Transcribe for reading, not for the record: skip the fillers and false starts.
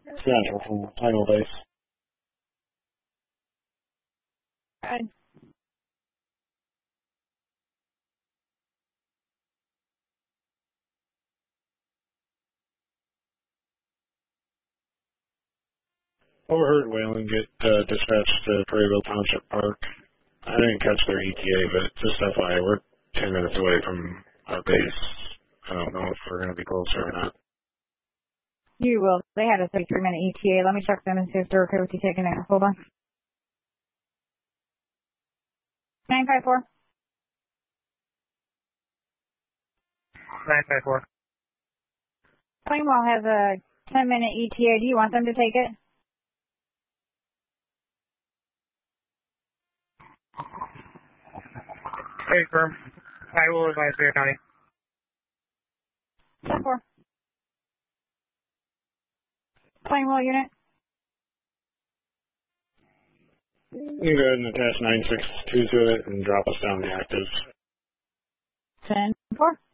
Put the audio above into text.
Central from Title Base. Good. Overheard Whalen get dispatched to Prairieville Township Park. I didn't catch their ETA, but just FYI, we're 10 minutes away from our base. I don't know if we're going to be closer or not. You will. They had a 33-minute ETA. Let me check them and see if they're okay with you taking it. Hold on. 954. 954. Plainwell has a 10-minute ETA. Do you want them to take it? Hey, firm. I will advise Bear County. 10-4. Plainwell unit. You can go ahead and attach 962 to it and drop us down the actives. 10-4.